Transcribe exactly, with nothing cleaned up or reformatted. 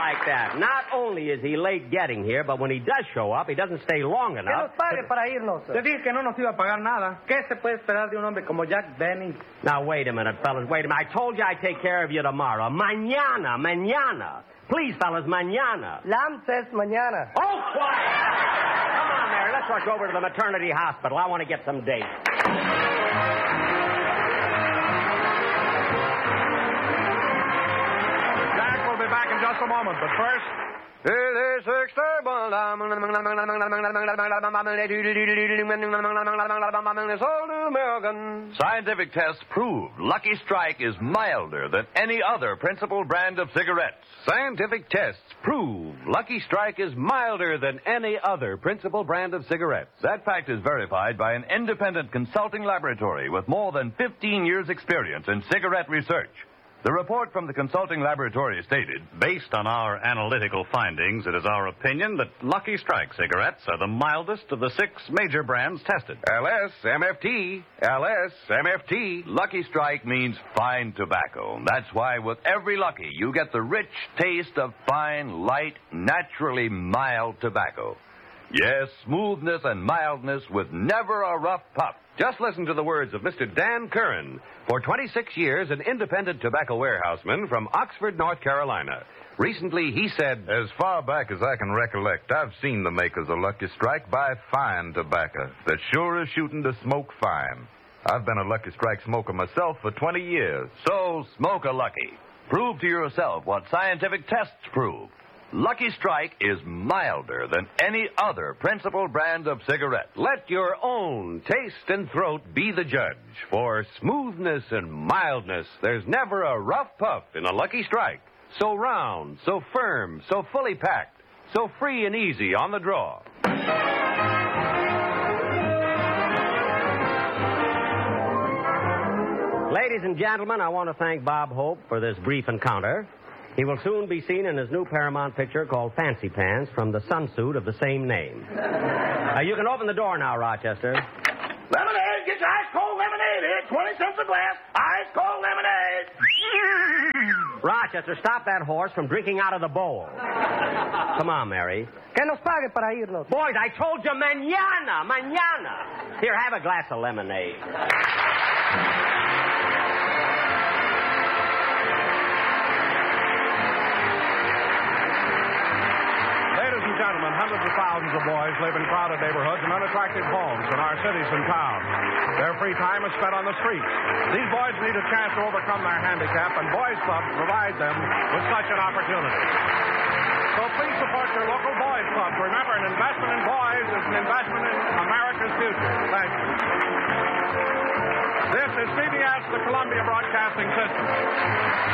like that. Not only is he late getting here, but when he does show up, he doesn't stay long Que enough. nos pague para irnos. Te dije que no nos iba a pagar nada. ¿Qué se puede esperar de un hombre como Jack Benny? Now, wait a minute, fellas. Wait a minute. I told you I'd take care of you tomorrow. Mañana, mañana. Please, fellas, mañana. Lam says mañana. Oh, quiet! Come on, Mary. Let's rush over to the maternity hospital. I want to get some dates. Jack will be back in just a moment, but first... Scientific tests prove Lucky Strike is milder than any other principal brand of cigarettes. Scientific tests prove Lucky Strike is milder than any other principal brand of cigarettes. That fact is verified by an independent consulting laboratory with more than fifteen years' experience in cigarette research. The report from the consulting laboratory stated, based on our analytical findings, it is our opinion that Lucky Strike cigarettes are the mildest of the six major brands tested. L S M F T, L S M F T. Lucky Strike means fine tobacco. That's why with every Lucky, you get the rich taste of fine, light, naturally mild tobacco. Yes, smoothness and mildness with never a rough puff. Just listen to the words of Mister Dan Curran, for twenty-six years an independent tobacco warehouseman from Oxford, North Carolina. Recently, he said, As far back as I can recollect, I've seen the makers of Lucky Strike buy fine tobacco that sure is shooting to smoke fine. I've been a Lucky Strike smoker myself for twenty years. So smoke a Lucky. Prove to yourself what scientific tests prove. Lucky Strike is milder than any other principal brand of cigarette. let your own taste and throat be the judge. For smoothness and mildness, there's never a rough puff in a Lucky Strike. So round, so firm, so fully packed, so free and easy on the draw. Ladies and gentlemen, I want to thank Bob Hope for this brief encounter. He will soon be seen in his new Paramount picture called Fancy Pants from the sunsuit of the same name. uh, you can open the door now, Rochester. Lemonade! Get your ice cold lemonade here. twenty cents a glass. Ice cold lemonade. Rochester, stop that horse from drinking out of the bowl. Come on, Mary. Que nos pague para irnos. Boys, I told you mañana, mañana. Here, have a glass of lemonade. Ladies and gentlemen, hundreds of thousands of boys live in crowded neighborhoods and unattractive homes in our cities and towns. Their free time is spent on the streets. These boys need a chance to overcome their handicap, and Boys Club provide them with such an opportunity. So please support your local Boys Club. Remember, an investment in boys is an investment in America's future. Thank you. This is C B S, the Columbia Broadcasting System.